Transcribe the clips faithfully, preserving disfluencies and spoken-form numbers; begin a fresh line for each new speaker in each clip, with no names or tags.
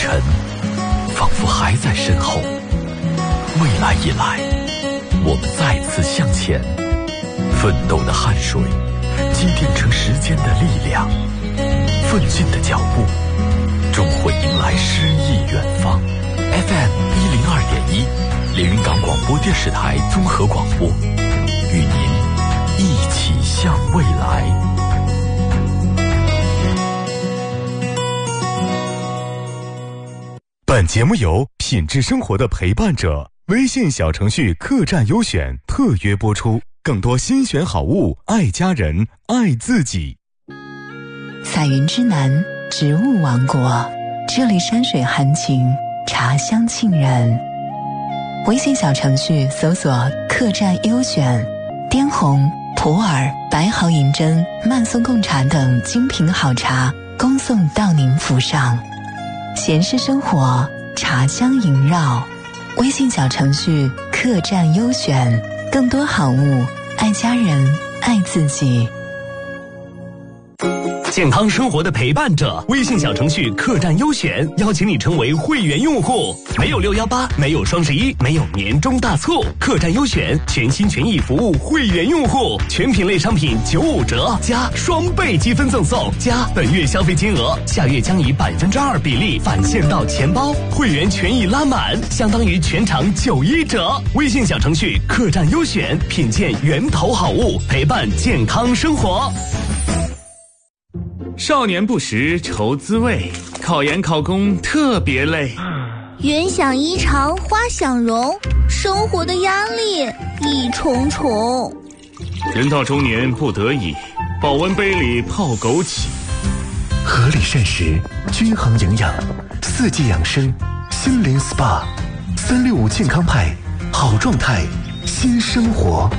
尘仿佛还在身后，未来已来，我们再次向前，奋斗的汗水积淀成时间的力量，奋进的脚步终会迎来诗意远方。 F M 一零二点一，连云港广播电视台综合广播，与您一起向未来。
本节目由品质生活的陪伴者微信小程序客栈优选特约播出，更多新选好物，爱家人，爱自己。
彩云之南，植物王国，这里山水含情，茶香沁人。微信小程序搜索客栈优选，滇红、普洱、白毫银针、曼松贡茶等精品好茶恭送到您府上。闲适生活，茶香萦绕。微信小程序客栈优选，更多好物，爱家人，爱自己。
健康生活的陪伴者，微信小程序客栈优选邀请你成为会员用户，没有六一八，没有双十一，没有年终大促，客栈优选全心全意服务会员用户，全品类商品九五折加双倍积分赠送，加本月消费金额下月将以百分之二比例返现到钱包，会员权益拉满，相当于全场九一折。微信小程序客栈优选，品鉴源头好物，陪伴健康生活。
少年不识愁滋味，考研考公特别累。
云想衣裳花想容，生活的压力一重重。
人到中年不得已，保温杯里泡枸杞。
合理膳食，均衡营养，四季养生，心灵 S P A， 三六五健康派，好状态，新生活。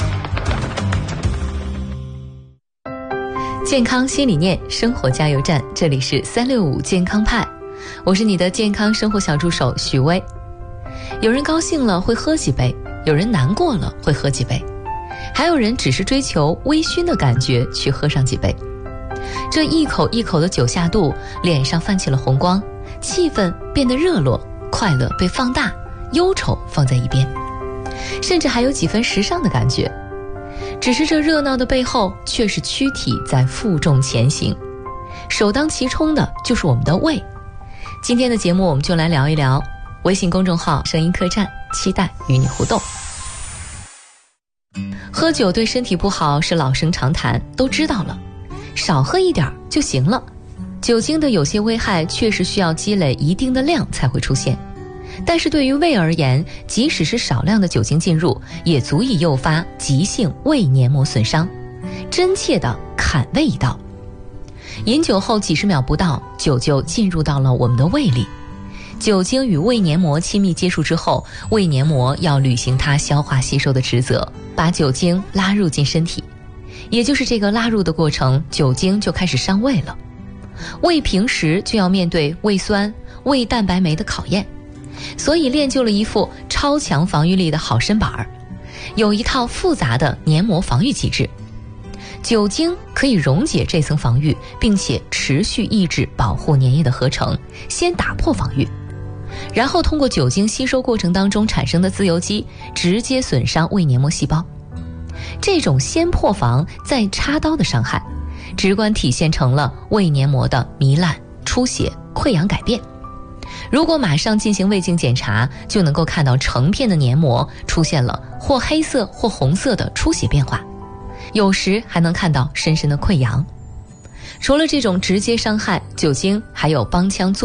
健康新理念，生活加油站，这里是三六五健康派，我是你的健康生活小助手许巍。有人高兴了会喝几杯，有人难过了会喝几杯，还有人只是追求微醺的感觉去喝上几杯。这一口一口的酒下肚，脸上泛起了红光，气氛变得热络，快乐被放大，忧愁放在一边，甚至还有几分时尚的感觉。只是这热闹的背后，却是躯体在负重前行，首当其冲的就是我们的胃。今天的节目我们就来聊一聊，微信公众号声音客栈，期待与你互动。喝酒对身体不好是老生常谈，都知道了，少喝一点就行了。酒精的有些危害确实需要积累一定的量才会出现，但是对于胃而言，即使是少量的酒精进入，也足以诱发急性胃黏膜损伤，真切的砍胃一刀。饮酒后几十秒不到，酒就进入到了我们的胃里。酒精与胃黏膜亲密接触之后，胃黏膜要履行它消化吸收的职责，把酒精拉入进身体。也就是这个拉入的过程，酒精就开始伤胃了。胃平时就要面对胃酸、胃蛋白酶的考验，所以练就了一副超强防御力的好身板儿，有一套复杂的黏膜防御机制。酒精可以溶解这层防御，并且持续抑制保护粘液的合成，先打破防御，然后通过酒精吸收过程当中产生的自由基，直接损伤胃黏膜细胞。这种先破防再插刀的伤害，直观体现成了胃黏膜的糜烂、出血、溃疡改变。如果马上进行胃镜检查，就能够看到成片的黏膜出现了或黑色或红色的出血变化，有时还能看到深深的溃疡。除了这种直接伤害，酒精还有帮腔作